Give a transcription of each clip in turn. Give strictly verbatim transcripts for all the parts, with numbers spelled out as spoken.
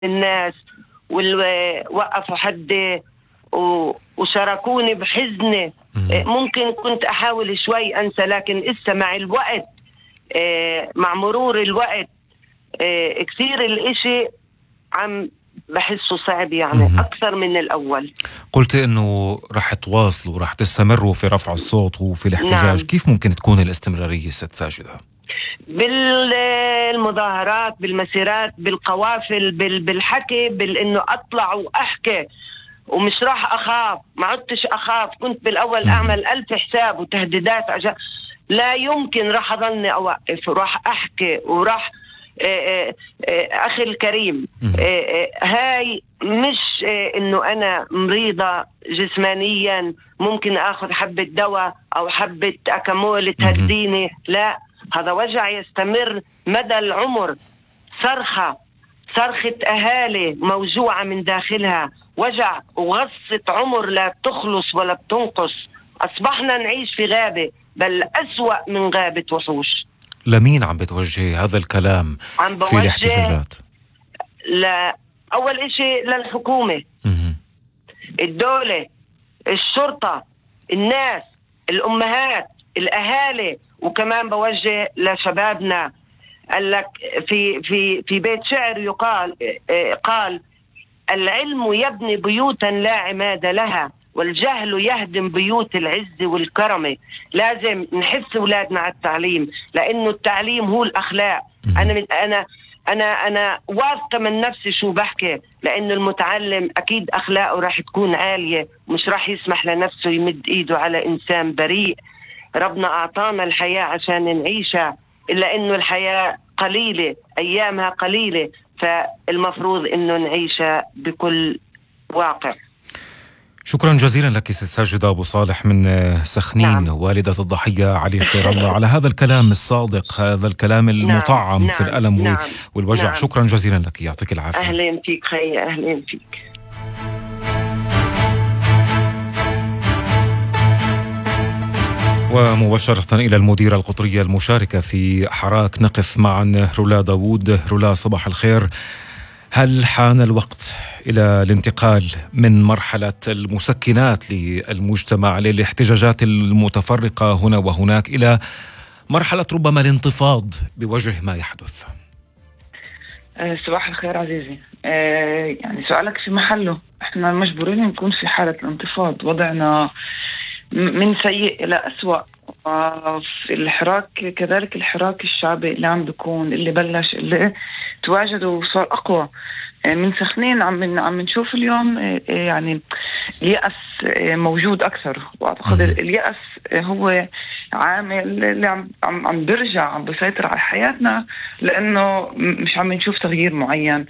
الناس واللي وقفوا حدي وشاركوني بحزني. ممكن كنت أحاول شوي أنسى، لكن إسا مع الوقت، مع مرور الوقت، كثير الإشي عم بحسه صعب يعني أكثر من الأول. قلت إنه رح تواصلوا، رح تستمروا في رفع الصوت وفي الاحتجاج. نعم. كيف ممكن تكون الاستمرارية ست ساجدة؟ بالمظاهرات، بالمسيرات، بالقوافل، بالحكي، بالإنه أطلع وأحكي، ومش راح أخاف. ما عدتش أخاف. كنت بالأول أعمل ألف حساب وتهديدات عشان لا يمكن راح أظلني أوقف، وراح أحكي، وراح أخي الكريم، هاي مش إنه أنا مريضة جسمانيا ممكن أخذ حبة دواء أو حبة أكامول تهديني. لا، هذا وجع يستمر مدى العمر. صرخة صرخة أهالي موجوعة من داخلها، وجع وغصة عمر لا تخلص ولا بتنقص. أصبحنا نعيش في غابة، بل أسوأ من غابة وحوش. لمين عم بتوجه هذا الكلام في الاحتجاجات؟ لا، أول إشي للحكومة، م- الدولة، الشرطة، الناس، الأمهات، الأهالي، وكمان بوجه لشبابنا. قال لك في في في بيت شعر يقال قال: العلم يبني بيوتا لا عماد لها، والجهل يهدم بيوت العز والكرم. لازم نحث أولادنا على التعليم، لأنه التعليم هو الأخلاق. أنا أنا أنا أنا واثقة من نفسي شو بحكي، لأنه المتعلم أكيد أخلاقه راح تكون عالية، مش راح يسمح لنفسه يمد إيده على إنسان بريء. ربنا أعطانا الحياة عشان نعيشها، إلا إنه الحياة قليلة، أيامها قليلة، فالمفروض إنه نعيشها بكل واقع. شكرا جزيلا لك ست ساجدة أبو صالح من سخنين. نعم. والدة الضحية علي خير الله على هذا الكلام الصادق، هذا الكلام المطعم. نعم. في الألم. نعم. والوجع. نعم. شكرا جزيلا لك، يعطيك العافية. أهلين فيك خي، أهلين فيك. ومباشرة إلى المديرة القطرية المشاركة في حراك نقف معا رولا داوود. رولا، صباح الخير. هل حان الوقت إلى الانتقال من مرحلة المسكنات للمجتمع للاحتجاجات المتفرقة هنا وهناك إلى مرحلة ربما الانتفاض بوجه ما يحدث؟ صباح الخير عزيزي. يعني سؤالك في محله. احنا مجبورين نكون في حالة الانتفاض. وضعنا من سيء إلى أسوأ. في الحراك كذلك، الحراك الشعبي اللي عم بيكون، اللي بلش، اللي تواجد وصار أقوى من سخنين، عم عم نشوف اليوم يعني اليأس موجود أكثر. وأعتقد اليأس هو عامل اللي عم عم برجع عم بيسيطر على حياتنا، لأنه مش عم نشوف تغيير معين.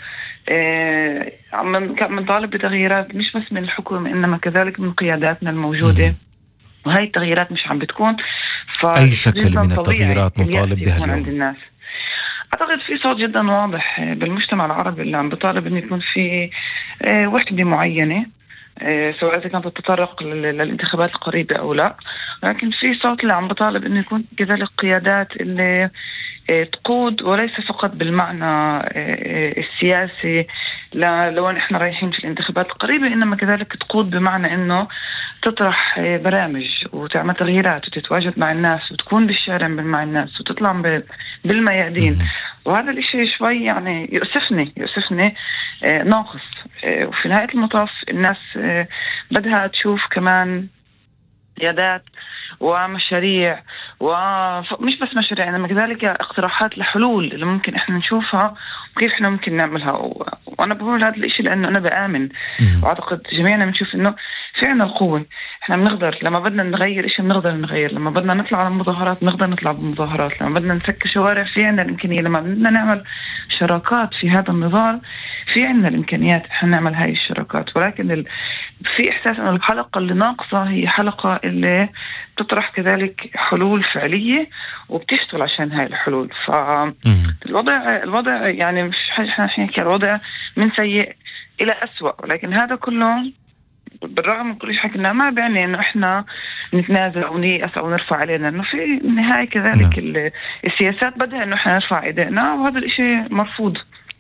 عم نطالب بتغييرات مش بس من الحكومة، إنما كذلك من قياداتنا الموجودة، وهي التغييرات مش عم بتكون. أي شكل من التغييرات نطالب بها اليوم عند الناس؟ أعتقد في صوت جدا واضح بالمجتمع العربي اللي عم بطالب أن يكون في وحدة معينة، سواء إذا كانت تتطرق للانتخابات القريبة أو لا. لكن في صوت اللي عم بطالب أن يكون كذلك قيادات اللي تقود، وليس فقط بالمعنى السياسي لو ان احنا رايحين في الانتخابات القريبة، انما كذلك تقود بمعنى انه تطرح برامج وتعمل تغييرات وتتواجد مع الناس وتكون بالشارع مع الناس وتطلع بالميادين. وهذا الاشي شوي يعني يؤسفني يؤسفني ناقص. وفي نهاية المطاف الناس بدها تشوف كمان قيادات ومشاريع، ومش بس مشاريع انما كذلك اقتراحات لحلول اللي ممكن احنا نشوفها وكيف احنا ممكن نعملها. وانا بقول هذا الاشي لانه انا بآمن، واعتقد جميعنا بنشوف انه في عنا القوة. احنا بنقدر لما بدنا نغير اشي بنقدر نغير، لما بدنا نطلع على المظاهرات بنقدر نطلع بالمظاهرات، لما بدنا نسكر شوارع في عنا الامكانية، لما بدنا نعمل شراكات في هذا النضال في عنا الامكانيات احنا نعمل هاي الشراكات. ولكن ال... في احساس ان الحلقة اللي ناقصة هي حلقة اللي تطرح كذلك حلول فعلية وبتشتغل عشان هاي الحلول. فالوضع الوضع يعني مش احنا نحكي الوضع من سيء الى أسوأ، ولكن هذا كله بالرغم من كل شيء حكينا ما بيعني انه احنا نتنازل او نيأس او نرفع علينا، انه في النهاية كذلك السياسات بدها انه احنا نرفع ايدينا، وهذا الاشي مرفوض.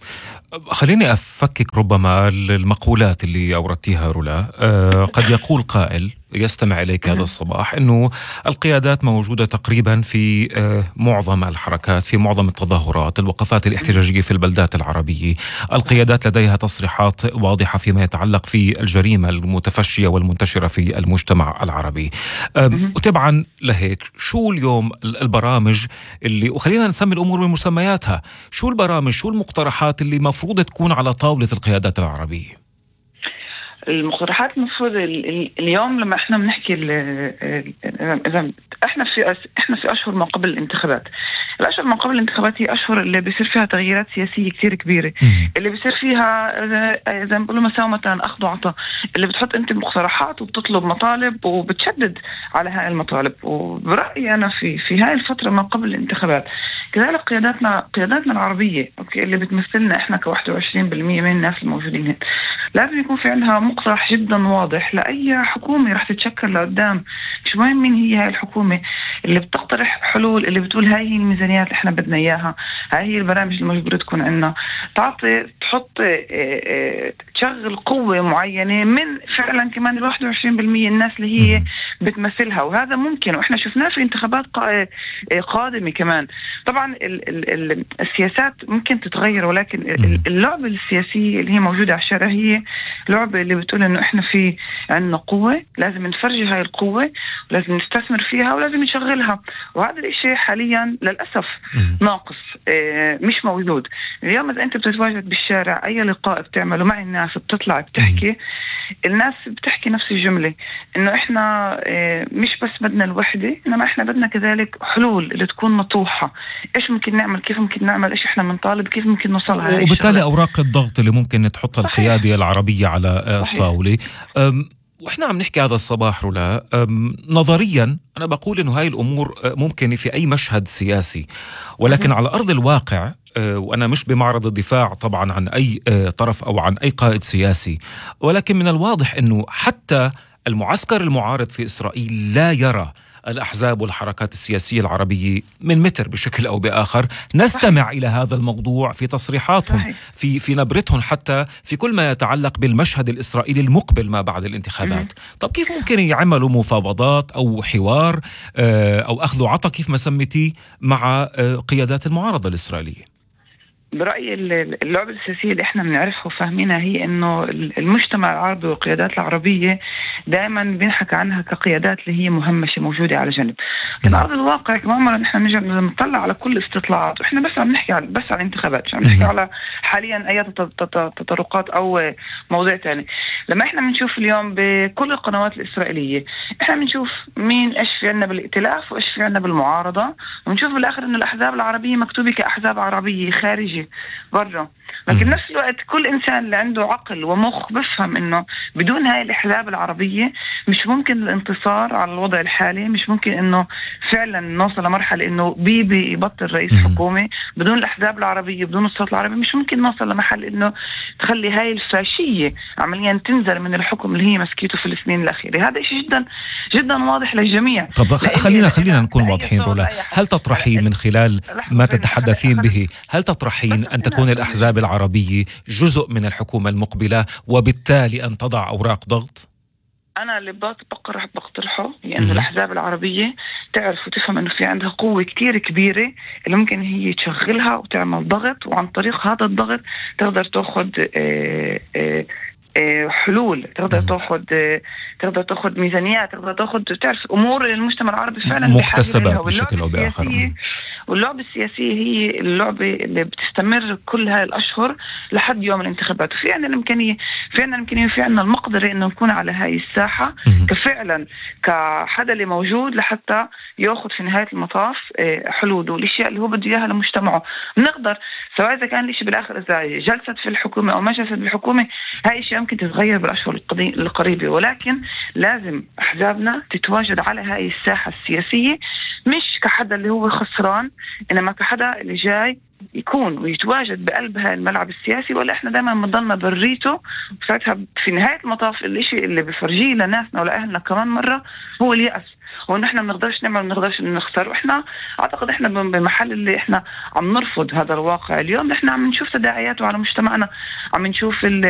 خليني أفكك ربما المقولات اللي أوردتيها رولا. أه قد يقول قائل يستمع إليك هذا الصباح أنه القيادات موجودة تقريبا في أه معظم الحركات، في معظم التظاهرات، الوقفات الاحتجاجية في البلدات العربية. القيادات لديها تصريحات واضحة فيما يتعلق في الجريمة المتفشية والمنتشرة في المجتمع العربي. أه وتبعا لهيك شو اليوم البرامج اللي، وخلينا نسمي الأمور بمسمياتها، شو البرامج، شو المقترحات اللي مفروض تكون على طاولة القيادات العربية؟ المقترحات المفروض اليوم لما احنا بنحكي اذا احنا في احنا في اشهر ما قبل الانتخابات. الاشهر ما قبل الانتخابات هي اشهر اللي بيصير فيها تغييرات سياسيه كثير كبيره، اللي بيصير فيها زي ما بيقولوا مساومه اخذ وعطاء، اللي بتحط انت مقترحات وبتطلب مطالب وبتشدد على هاي المطالب. وبرايي انا في في هاي الفتره ما قبل الانتخابات كذلك قياداتنا قياداتنا العربيه اوكي اللي بتمثلنا احنا ك واحد وعشرين بالمئة من الناس الموجودين هنا، لازم يكون في عندها مقترح جدا واضح لاي حكومه رح تتشكل لقدام. مش مهم مين هي هاي الحكومه، اللي بتقترح حلول، اللي بتقول هاي هي الميزانيات اللي احنا بدنا اياها، هاي هي البرامج المجبوره تكون عندنا، تعطي تحط اه اه تشغل قوه معينه من فعلا كمان ال واحد وعشرين بالمئة الناس اللي هي بتمثلها. وهذا ممكن، واحنا شفناه في انتخابات قادمه كمان. طبعا ال ال ال السياسات ممكن تتغير، ولكن اللعبه السياسيه اللي هي موجوده على الشارع هي لعبه اللي بتقول انه احنا في عندنا قوه، لازم نفرجي هاي القوه ولازم نستثمر فيها ولازم نشغلها. وهذا الشيء حاليا للاسف ناقص، اه مش موجود. اليوم اذا انت بتتواجد بالشارع، اي لقاء بتعمله مع الناس، بتطلع بتحكي، الناس بتحكي نفس الجمله، انه احنا اه مش بس بدنا الوحده، انما احنا بدنا كذلك حلول اللي تكون مطروحه. ايش ممكن نعمل، كيف ممكن نعمل، ايش احنا بنطالب، كيف ممكن نوصلها. وبالتالي اوراق الضغط اللي ممكن تحطها القياده العربيه على الطاوله. وإحنا عم نحكي هذا الصباح رولا، نظريا أنا بقول إنه هاي الأمور ممكن في أي مشهد سياسي، ولكن على أرض الواقع، وأنا مش بمعرض الدفاع طبعا عن أي طرف أو عن أي قائد سياسي، ولكن من الواضح إنه حتى المعسكر المعارض في إسرائيل لا يرى الأحزاب والحركات السياسية العربية من متر بشكل أو بآخر. نستمع صحيح. إلى هذا الموضوع في تصريحاتهم، صحيح. في في نبرتهم، حتى في كل ما يتعلق بالمشهد الإسرائيلي المقبل ما بعد الانتخابات. م- طب كيف ممكن يعملوا مفاوضات أو حوار أو أخذ وعطا كيف ما سميتي مع قيادات المعارضة الإسرائيلية؟ برأيي اللعبة السياسية اللي احنا بنعرفها وفاهمينها هي انه المجتمع العربي والقيادات العربية دائما بنحكى عنها كقيادات اللي هي مهمشة موجودة على جنب. لكن أرض الواقع كمان نحن نجي نطلع على كل استطلاعات، واحنا بس عم نحكي بس على الانتخابات، مش عم نحكي على حاليا اي تطرقات او موضوع تاني. لما احنا بنشوف اليوم بكل القنوات الإسرائيلية، احنا بنشوف مين ايش في عنا بالائتلاف وايش في عنا بالمعارضة، ونشوف بالاخر انه الاحزاب العربية مكتوبة كاحزاب عربية خارجية برا. لكن نفس الوقت كل إنسان اللي عنده عقل ومخ بفهم إنه بدون هاي الأحزاب العربية مش ممكن الانتصار على الوضع الحالي، مش ممكن إنه فعلا نوصل لمرحلة إنه بيبي يبطل رئيس حكومة. بدون الأحزاب العربية، بدون الصوت العربي، مش ممكن نوصل لمحل إنه تخلي هاي الفاشية عمليا تنزل من الحكم اللي هي مسكيته في السنين الأخيرة. هذا شيء جدا جدا واضح للجميع. طب خلينا خلينا نكون واضحين رولا، هل تطرحين من خلال ما تتحدثين به، هل تطرحين أن تكون الأحزاب العربية جزء من الحكومة المقبلة وبالتالي أن تضع أوراق ضغط؟ أنا اللي بقترح بقترحه لأنه يعني الأحزاب العربية تعرف وتفهم أنه في عندها قوة كتير كبيرة اللي ممكن هي تشغلها وتعمل ضغط، وعن طريق هذا الضغط تقدر تأخذ اه اه اه حلول، تقدر تأخذ تقدر تأخذ ميزانيات، تقدر تأخذ تعرف أمور المجتمع العربي فعلا مكتسبات بشكل أو بآخر. واللعبة السياسية هي اللعبة اللي بتستمر كل هاي الأشهر لحد يوم الانتخابات. وفي عنا الإمكانية في عنا الإمكانية وفي عنا المقدرة إنه نكون على هاي الساحة كفعلا كحدا اللي موجود لحتى يأخذ في نهاية المطاف حلول والأشياء اللي هو بده إياها لمجتمعه. نقدر سواء إذا كان الإشي بالآخر إذا جلست في الحكومة أو ما جلست بالحكومة، هاي الأشياء ممكن تتغير بالأشهر القريبة، ولكن لازم أحزابنا تتواجد على هاي الساحة السياسية، مش كحدا اللي هو خسران، إنما كحدا اللي جاي يكون ويتواجد بقلب هاي الملعب السياسي. ولا إحنا دائما مضلنا بريته، وساعتها في نهاية المطاف الإشي اللي بفرجيه لناسنا ولا أهلنا كمان مرة هو اليأس. ونحن ما بنقدرش نعمل، ما بنقدرش نخسر. واحنا اعتقد احنا بمحل اللي احنا عم نرفض هذا الواقع. اليوم نحن عم نشوف تداعياته على مجتمعنا، عم نشوف